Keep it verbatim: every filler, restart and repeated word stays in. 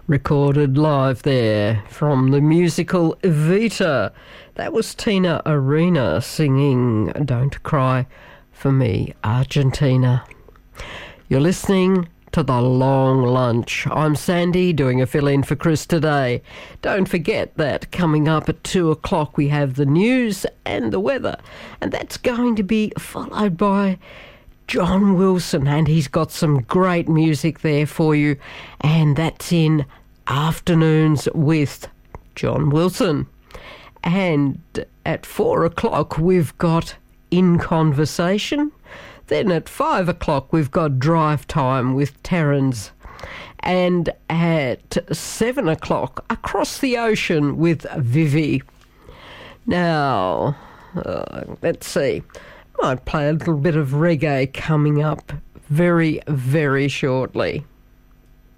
Recorded live there from the musical Evita. That was Tina Arena singing Don't Cry for Me, Argentina. You're listening to The Long Lunch. I'm Sandy, doing a fill-in for Chris today. Don't forget that coming up at two o'clock we have the news and the weather, and that's going to be followed by John Wilson, and he's got some great music there for you, and that's in Afternoons with John Wilson. And at four o'clock we've got In Conversation. Then at five o'clock we've got Drive Time with Terrence. And at seven o'clock, Across the Ocean with Vivi. Now, uh, let's see. Might play a little bit of reggae coming up very, very shortly.